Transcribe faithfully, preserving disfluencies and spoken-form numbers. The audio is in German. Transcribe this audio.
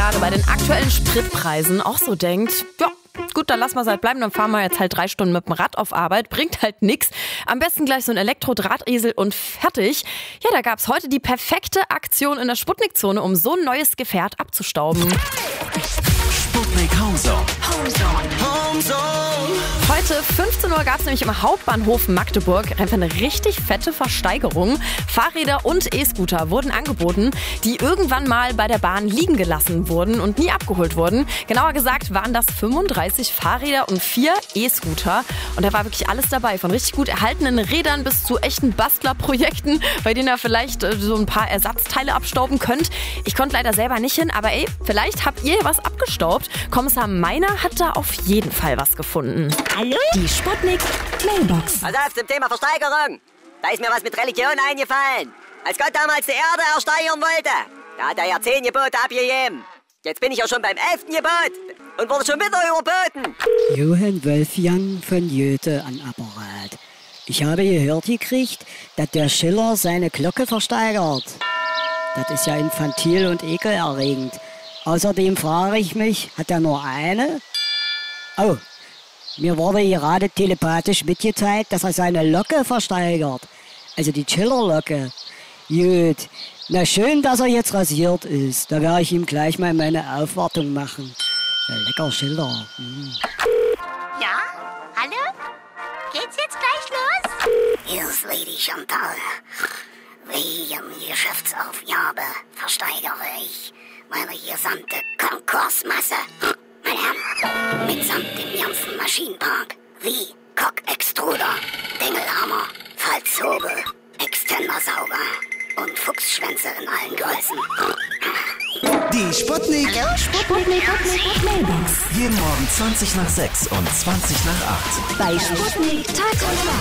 gerade bei den aktuellen Spritpreisen auch so denkt, ja, gut, dann lass mal halt bleiben, dann fahren wir jetzt halt drei Stunden mit dem Rad auf Arbeit, bringt halt nichts. Am besten gleich so ein Elektro-Drahtesel und fertig. Ja, da gab's heute die perfekte Aktion in der Sputnik-Zone, um so ein neues Gefährt abzustauben. Sputnik Homezone. Homezone. Homezone. Heute fünfzehn Uhr gab es nämlich im Hauptbahnhof Magdeburg einfach eine richtig fette Versteigerung. Fahrräder und E-Scooter wurden angeboten, die irgendwann mal bei der Bahn liegen gelassen wurden und nie abgeholt wurden. Genauer gesagt waren das fünfunddreißig Fahrräder und vier E-Scooter. Und da war wirklich alles dabei, von richtig gut erhaltenen Rädern bis zu echten Bastlerprojekten, bei denen ihr vielleicht äh, so ein paar Ersatzteile abstauben könnt. Ich konnte leider selber nicht hin, aber ey, vielleicht habt ihr was abgestaubt. Kommissar Meiner hat da auf jeden Fall was gefunden. Hallo? Die Sputnik Mailbox. Pass auf, zum Thema Versteigerung. Da ist mir was mit Religion eingefallen. Als Gott damals die Erde ersteigern wollte, da hat er ja zehn Gebote abgegeben. Jetzt bin ich ja schon beim elften Gebot und wurde schon wieder überboten. Johann Wolfgang von Goethe an Apparat. Ich habe gehört gekriegt, dass der Schiller seine Glocke versteigert. Das ist ja infantil und ekelerregend. Außerdem frage ich mich, hat er nur eine? Oh, mir wurde gerade telepathisch mitgeteilt, dass er seine Locke versteigert. Also die Schiller-Locke. Gut, na schön, dass er jetzt rasiert ist. Da werde ich ihm gleich mal meine Aufwartung machen. Ja, lecker Schiller. Mm. Ja? Hallo? Geht's jetzt gleich los? Hier ist Lady Chantal. Wegen Geschäftsaufgabe versteigere ich meine gesamte Konkursmasse. Meine Herren, mitsamt dem ganzen Maschinenpark wie Kock-Extruder, Dingelhammer, Falzhobel, Extendersauger und Fuchsschwänze in allen Größen. Die Sputnik. Hallo? Sputnik Mailbox. Jeden Morgen zwanzig nach sechs und zwanzig nach acht. Bei Sputnik Tagesschau.